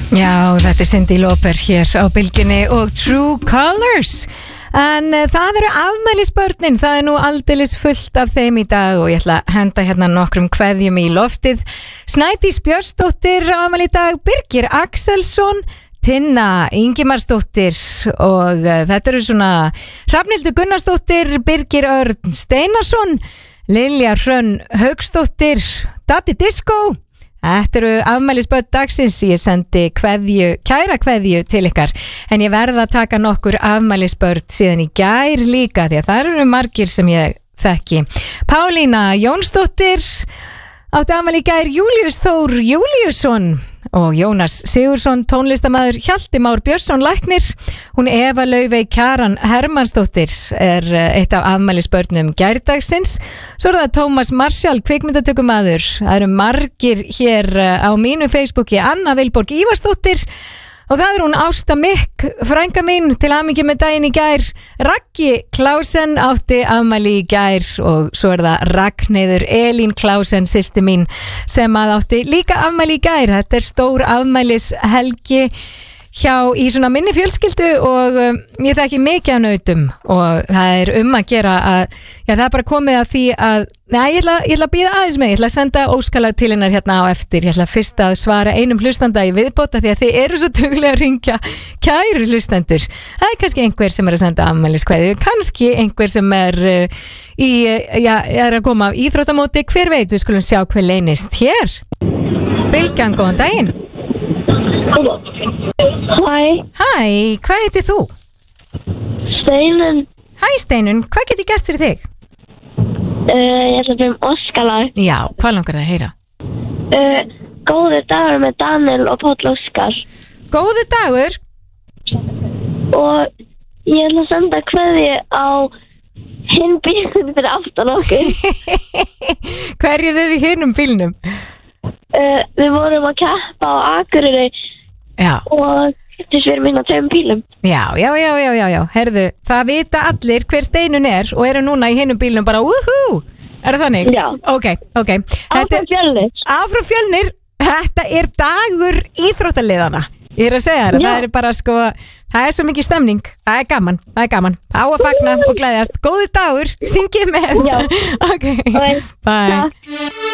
Já, þetta Cyndi Lauper hér á Bylgjunni og True Colors. En það eru afmælisbörnin, það nú aldeilis fullt af þeim í dag og ég ætla að henda hérna nokkrum kveðjum í loftið. Snædís Björnsdóttir á afmæli í dag, Birgir Axelsson, Tinna Ingimarsdóttir og þetta eru svona Hrafnhildur Gunnarsdóttir, Birgir Örn Steinarsson, Lilja Hrönn Hauksdóttir, Datti Disco. Þetta eru afmælisbörn dagsins, ég sendi kæra kveðju til ykkar, en ég verða að taka nokkur afmælisbörn síðan í gær líka því að það eru margir sem ég þekki. Pálína Jónsdóttir átti afmæli í gær, Júlíus Þór Júlíusson og Jónas Sigursson tónlistarmaður, Hjalti Már Björnsson læknir, hún Eva Laufey Kjaran Hermannsdóttir er eitt af afmælisbörnum gærdagsins. Svo er það Tómas Marshall kvikmyndatökumaður, það eru margir hér á mínu Facebooki, Anna Vilborg Ívarsdóttir og það er hún Ásta Mikk, frænka mín, til hamingju með daginn í gær. Raggi Klausen átti afmæli í gær og svo er það Ragnheiður Elín Klausen, systir mín, sem átti líka afmæli í gær. Þetta er stór afmælishelgi í svona minni fjölskyldu og ég þekki mikið af nautum og það er að gera að, já, það er bara komið að því að, ég ætla að bíða aðeins með, ég ætla að senda óskalag til hennar hérna á eftir, ég ætla fyrst að svara einum hlustanda í viðbóta því að þið eru svo duglega að ringja, kæru hlustendur. Það er kannski einhver sem er að senda afmæliskveðju, kannski einhver sem er er að koma á íþróttamóti, hver veit, við skulum sjá hver leynist hér. Bylgjan, góðan daginn. Hæ, hvað heitir þú? Steinun. Hæ Steinun, hvað get ég gert fyrir þig? Ég ætla að byrja Óskalag. Já, hvað langar það að heyra? Góður dagur með Daniel og Páll Óskar. Góður dagur. Og ég ætla að senda kveðju á hinn bílnum fyrir aftan okkur. Hverju þið í hinnum bílnum? Við vorum að keppa á Akureyri. Já. Og þess við erum inn á 2 bílum. Já, herðu, það vita allir hver Steinun er og eru núna í hinnum bílnum bara úhú, er það þannig? Já. Ok. Áfram Fjölnir. Áfram Fjölnir, þetta er dagur íþróttaliðana. Ég er að segja þér, það er bara það er svo mikið stemning, það er gaman. Á að fagna og gleðjast, góður dagur, syngið með. Já. Ok, bye.